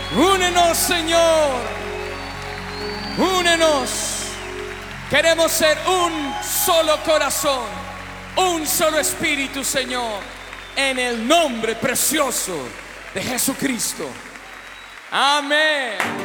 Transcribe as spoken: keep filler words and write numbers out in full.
Únenos, Señor. Únenos. Queremos ser un solo corazón, un solo espíritu, Señor, en el nombre precioso de Jesucristo. Amén.